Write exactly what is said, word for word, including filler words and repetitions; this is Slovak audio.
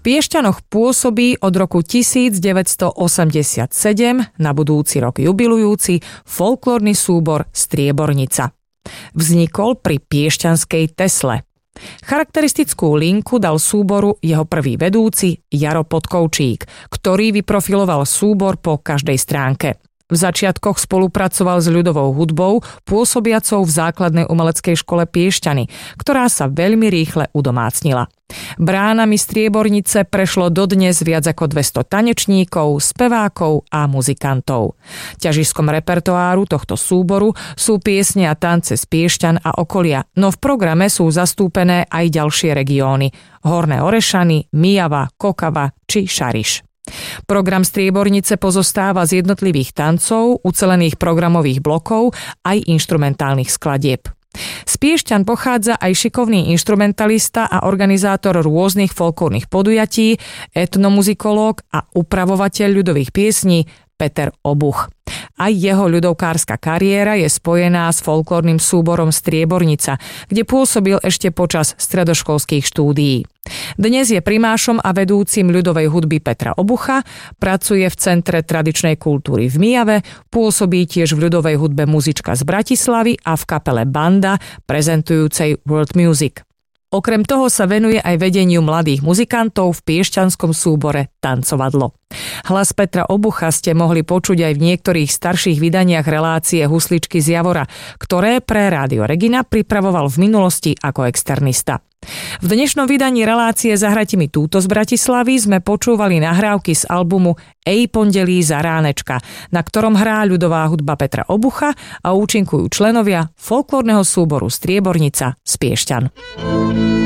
Piešťanoch pôsobí od roku devätnásťstoosemdesiatsedem, na budúci rok jubilujúci, folklórny súbor Striebornica. Vznikol pri piešťanskej Tesle. Charakteristickú linku dal súboru jeho prvý vedúci Jaro Podkovčík, ktorý vyprofiloval súbor po každej stránke. V začiatkoch spolupracoval s ľudovou hudbou, pôsobiacou v základnej umeleckej škole Piešťany, ktorá sa veľmi rýchle udomácnila. Bránami Striebornice prešlo dodnes viac ako dvesto tanečníkov, spevákov a muzikantov. Ťažiskom repertoáru tohto súboru sú piesne a tance z Piešťan a okolia, no v programe sú zastúpené aj ďalšie regióny: Horné Orešany, Myjava, Kokava či Šariš. Program Striebornice pozostáva z jednotlivých tancov, ucelených programových blokov aj inštrumentálnych skladieb. Z Piešťan pochádza aj šikovný inštrumentalista a organizátor rôznych folklórnych podujatí, etnomuzikológ a upravovateľ ľudových piesní Peter Obuch. Aj jeho ľudovkárska kariéra je spojená s folklórnym súborom Striebornica, kde pôsobil ešte počas stredoškolských štúdií. Dnes je primášom a vedúcim ľudovej hudby Petra Obucha, pracuje v Centre tradičnej kultúry v Myjave, pôsobí tiež v ľudovej hudbe Muzička z Bratislavy a v kapele Banda prezentujúcej world music. Okrem toho sa venuje aj vedeniu mladých muzikantov v piešťanskom súbore Tancovadlo. Hlas Petra Obucha ste mohli počuť aj v niektorých starších vydaniach relácie Husličky z Javora, ktoré pre Rádio Regina pripravoval v minulosti ako externista. V dnešnom vydaní relácie Zahrajte mi túto z Bratislavy sme počúvali nahrávky z albumu Ej pondelí za ránečka, na ktorom hrá ľudová hudba Petra Obucha a účinkujú členovia folklórneho súboru Striebornica z Piešťan.